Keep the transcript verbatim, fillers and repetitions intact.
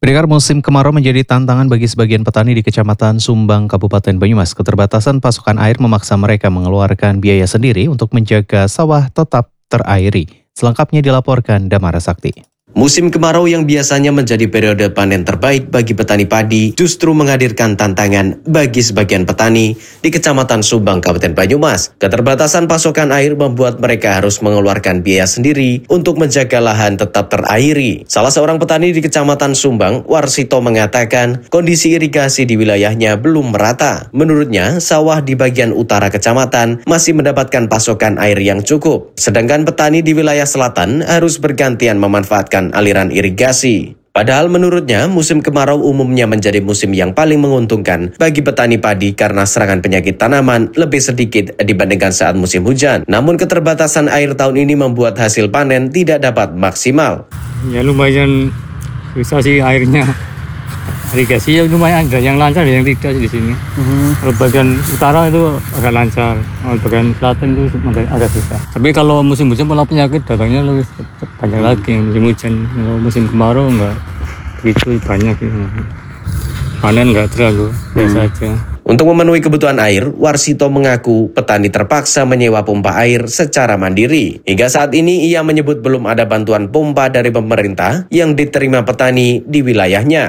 Pendengar, musim kemarau menjadi tantangan bagi sebagian petani di Kecamatan Sumbang, Kabupaten Banyumas. Keterbatasan pasokan air memaksa mereka mengeluarkan biaya sendiri untuk menjaga sawah tetap terairi. Selengkapnya dilaporkan Damara Sakti. Musim kemarau yang biasanya menjadi periode panen terbaik bagi petani padi justru menghadirkan tantangan bagi sebagian petani di Kecamatan Sumbang, Kabupaten Banyumas. Keterbatasan pasokan air membuat mereka harus mengeluarkan biaya sendiri untuk menjaga lahan tetap terairi. Salah seorang petani di Kecamatan Sumbang, Warsito, mengatakan kondisi irigasi di wilayahnya belum merata. Menurutnya, sawah di bagian utara kecamatan masih mendapatkan pasokan air yang cukup. Sedangkan petani di wilayah selatan harus bergantian memanfaatkan aliran irigasi. Padahal menurutnya musim kemarau umumnya menjadi musim yang paling menguntungkan bagi petani padi karena serangan penyakit tanaman lebih sedikit dibandingkan saat musim hujan. Namun keterbatasan air tahun ini membuat hasil panen tidak dapat maksimal. Ya lumayan susah sih airnya. Irigasi ya lumayan, ada yang lancar ada yang tidak di sini. Uh-huh. Kalau bagian utara itu agak lancar, kalau bagian selatan itu agak susah. Tapi kalau musim hujan malah penyakit datangnya lebih banyak lagi. Musim hujan, kalau musim kemarau enggak begitu banyak. Panen enggak terlalu, biasa hmm. aja. Untuk memenuhi kebutuhan air, Warsito mengaku petani terpaksa menyewa pompa air secara mandiri. Hingga saat ini ia menyebut belum ada bantuan pompa dari pemerintah yang diterima petani di wilayahnya.